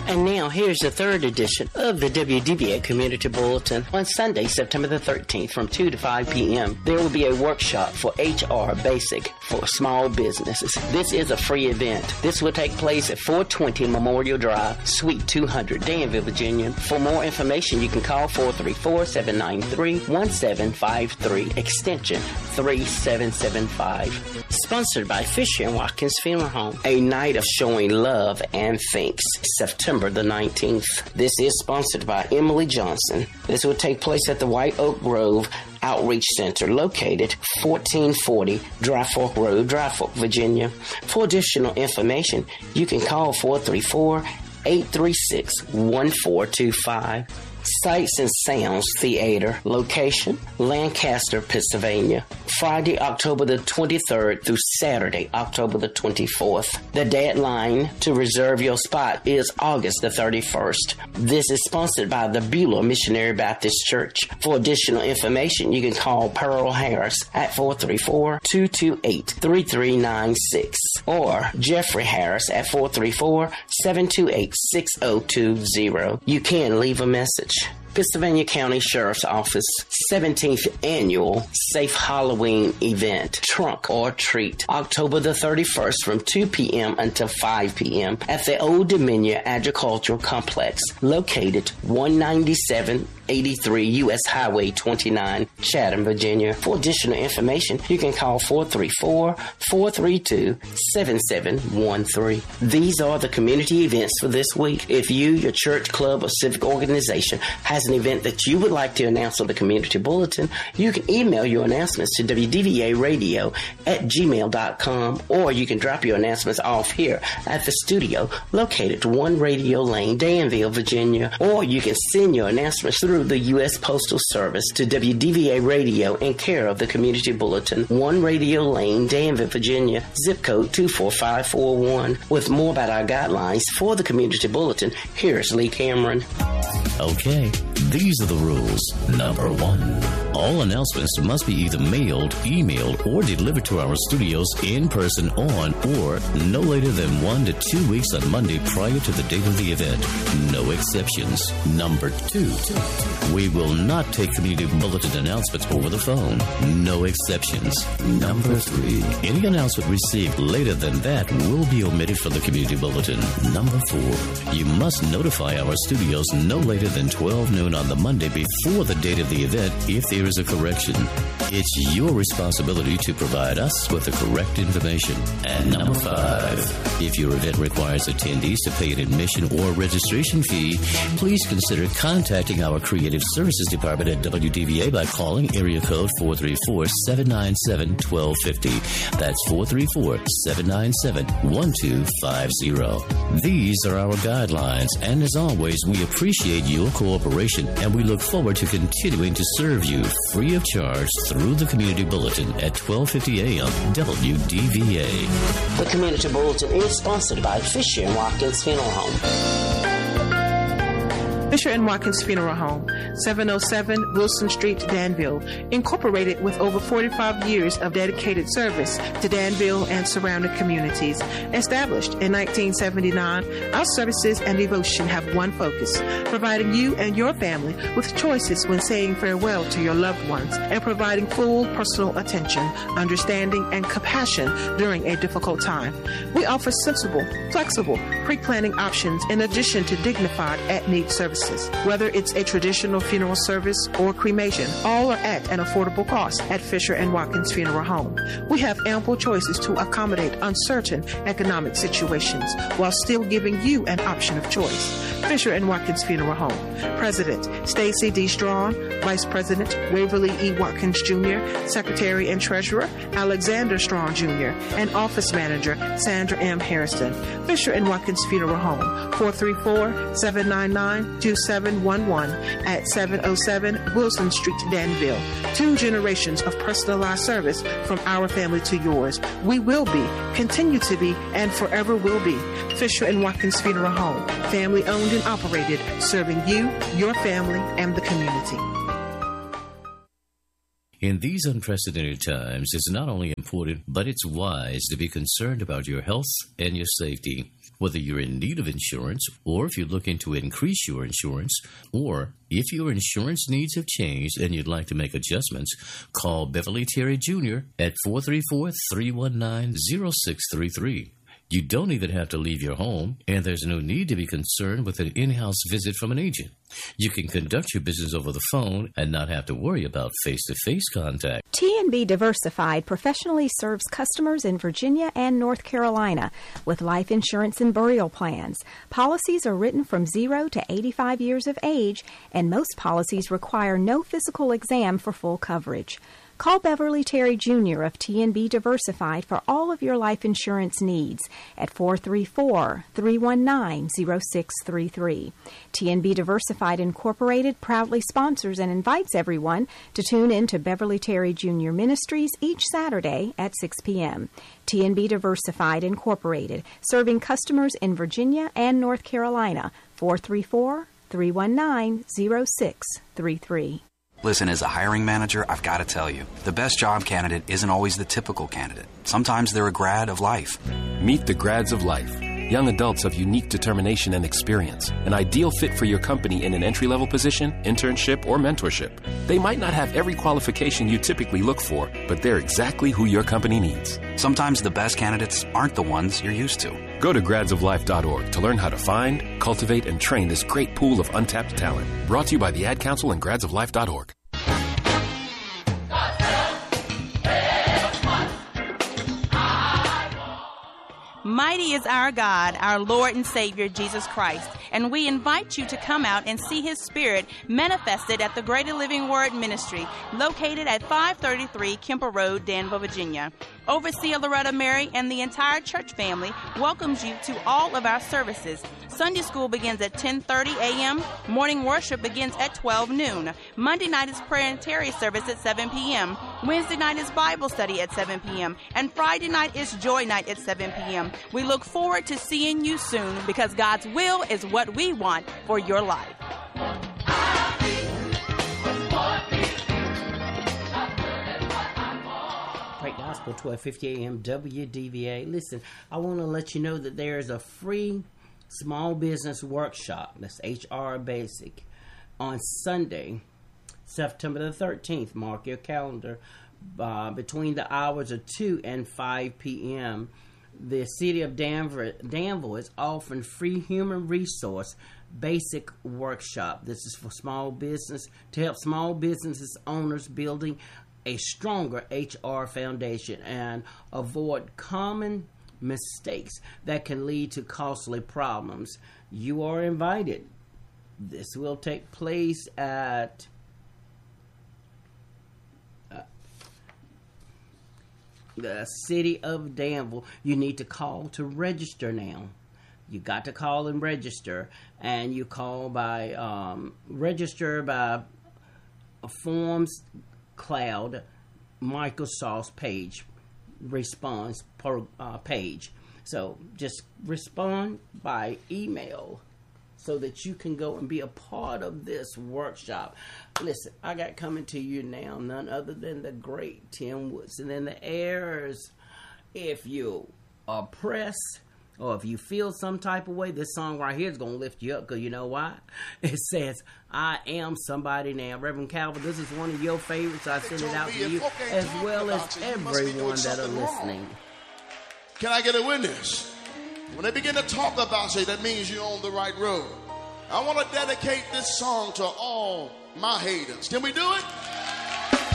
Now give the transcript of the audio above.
And now, here's the third edition of the WDVA Community Bulletin. On Sunday, September the 13th, from 2 to 5 p.m., there will be a workshop for HR Basic for small businesses. This is a free event. This will take place at 420 Memorial Drive, Suite 200, Danville, Virginia. For more information, you can call 434-793-1753, extension 3775. Sponsored by Fisher & Watkins Funeral Home. A night of showing love and thanks, September the 19th. This is sponsored by Emily Johnson. This will take place at the White Oak Grove Outreach Center, located 1440 Dry Fork Road, Dry Fork, Virginia. For additional information, you can call 434-836-1425. Sights and Sounds Theater, location, Lancaster, Pennsylvania. Friday, October the 23rd through Saturday, October the 24th. The deadline to reserve your spot is August the 31st. This is sponsored by the Beulah Missionary Baptist Church. For additional information, you can call Pearl Harris at 434-228-3396 or Jeffrey Harris at 434-728-6020. You can leave a message. Pennsylvania County Sheriff's Office 17th Annual Safe Halloween Event, Trunk or Treat, October the 31st from 2 p.m. until 5 p.m. at the Old Dominion Agricultural Complex, located 19783 U.S. Highway 29, Chatham, Virginia. For additional information, you can call 434-432-7713. These are the community events for this week. If you, your church, club, or civic organization has an event that you would like to announce on the Community Bulletin, you can email your announcements to WDVAradio@gmail.com, or you can drop your announcements off here at the studio located 1 Radio Lane, Danville, Virginia, or you can send your announcements through the U.S. Postal Service to WDVA Radio in care of the Community Bulletin, 1 Radio Lane, Danville, Virginia, zip code 24541. With more about our guidelines for the Community Bulletin, here's Lee Cameron. Okay, these are the rules. Number 1. All announcements must be either mailed, emailed, or delivered to our studios in person on or no later than 1 to 2 weeks on Monday prior to the date of the event. No exceptions. Number 2. We will not take community bulletin announcements over the phone. No exceptions. Number 3. Any announcement received later than that will be omitted from the community bulletin. Number 4. You must notify our studios no later than 12 noon on the Monday before the date of the event if there is a correction. It's your responsibility to provide us with the correct information. And number 5, if your event requires attendees to pay an admission or registration fee, please consider contacting our Creative Services Department at WDVA by calling area code 434-797-1250. That's 434-797-1250. These are our guidelines, and as always, we appreciate your cooperation, and we look forward to continuing to serve you free of charge through the Community Bulletin at 12:50 a.m. WDVA. The Community Bulletin is sponsored by Fisher & Watkins Funeral Home. Fisher & Watkins Funeral Home, 707 Wilson Street, Danville, incorporated with over 45 years of dedicated service to Danville and surrounding communities. Established in 1979, our services and devotion have one focus, providing you and your family with choices when saying farewell to your loved ones and providing full personal attention, understanding, and compassion during a difficult time. We offer sensible, flexible, pre-planning options in addition to dignified at-need services. Whether it's a traditional funeral service or cremation, all are at an affordable cost at Fisher & Watkins Funeral Home. We have ample choices to accommodate uncertain economic situations while still giving you an option of choice. Fisher & Watkins Funeral Home. President Stacy D. Strong, Vice President Waverly E. Watkins Jr., Secretary and Treasurer Alexander Strong Jr., and Office Manager Sandra M. Harrison. Fisher & Watkins Funeral Home, 434-799-2711 at 707 Wilson Street, Danville. 2 generations of personalized service from our family to yours. We will be, continue to be, and forever will be Fisher & Watkins Funeral Home, family owned and operated, serving you, your family, and the community. In these unprecedented times, it's not only important, but it's wise to be concerned about your health and your safety. Whether you're in need of insurance, or if you're looking to increase your insurance, or if your insurance needs have changed and you'd like to make adjustments, call Beverly Terry Jr. at 434-319-0633. You don't even have to leave your home, and there's no need to be concerned with an in-house visit from an agent. You can conduct your business over the phone and not have to worry about face-to-face contact. T&B Diversified professionally serves customers in Virginia and North Carolina with life insurance and burial plans. Policies are written from 0 to 85 years of age, and most policies require no physical exam for full coverage. Call Beverly Terry Jr. of T&B Diversified for all of your life insurance needs at 434-319-0633. T&B Diversified Incorporated proudly sponsors and invites everyone to tune in to Beverly Terry Jr. Ministries each Saturday at 6 p.m. T&B Diversified Incorporated, serving customers in Virginia and North Carolina, 434-319-0633. Listen, as a hiring manager, I've got to tell you, the best job candidate isn't always the typical candidate. Sometimes they're a grad of life. Meet the grads of life. Young adults of unique determination and experience. An ideal fit for your company in an entry-level position, internship, or mentorship. They might not have every qualification you typically look for, but they're exactly who your company needs. Sometimes the best candidates aren't the ones you're used to. Go to gradsoflife.org to learn how to find, cultivate, and train this great pool of untapped talent. Brought to you by the Ad Council and gradsoflife.org. Mighty is our God, our Lord and Savior, Jesus Christ, and we invite you to come out and see His Spirit manifested at the Greater Living Word Ministry, located at 533 Kemper Road, Danville, Virginia. Overseer Loretta Mary and the entire church family welcomes you to all of our services. Sunday school begins at 10:30 a.m. Morning worship begins at 12 noon. Monday night is prayer and Terry service at 7 p.m. Wednesday night is Bible study at 7 p.m. And Friday night is Joy Night at 7 p.m. We look forward to seeing you soon, because God's will is what we want for your life. Great Gospel, 1250 AM WDVA. Listen, I want to let you know that there is a free small business workshop, that's HR Basic, on Sunday, September the 13th. Mark your calendar, between the hours of 2 and 5 p.m. The city of Danville is offering free human resource basic workshop. This is for small business, to help small businesses owners building a stronger HR foundation and avoid common mistakes that can lead to costly problems. You are invited. This will take place at the city of Danville. You need to call to register now. You got to call and register, and you call by register by Forms Cloud Microsoft page response page. So just respond by email so that you can go and be a part of this workshop. Listen, I got coming to you now none other than the great Tim Woodson and the Heirs. If you are pressed, or if you feel some type of way, this song right here is going to lift you up, because you know why? It says, I am somebody now. Reverend Calvin, this is one of your favorites. I send it out to you, as well as everyone that are listening. Can I get a witness? When they begin to talk about you, that means you're on the right road. I want to dedicate this song to all my haters. Can we do it?